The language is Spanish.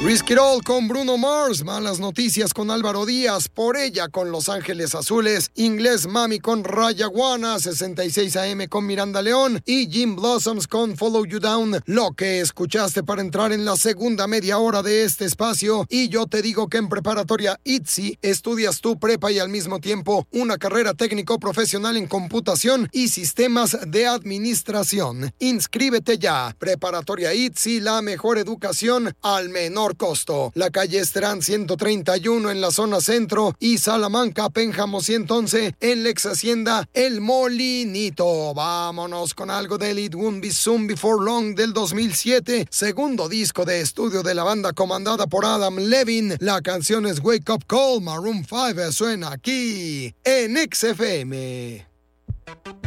Risk It All con Bruno Mars, Malas Noticias con Álvaro Díaz, Por Ella con Los Ángeles Azules, Inglés Mami con Rayaguana, 66 AM con Miranda León y Jim Blossoms con Follow You Down. Lo que escuchaste para entrar en la segunda media hora de este espacio. Y yo te digo que en Preparatoria ITZY estudias tu prepa y al mismo tiempo una carrera técnico profesional en computación y sistemas de administración. Inscríbete ya. Preparatoria ITZY, la mejor educación al menor costo. La calle Esterán 131 en la zona centro y Salamanca Pénjamo 111 en la ex hacienda El Molinito. Vámonos con algo de It Won't Be Soon Before Long del 2007, segundo disco de estudio de la banda comandada por Adam Levine. La canción es Wake Up Call. Maroon 5 suena aquí en XFM.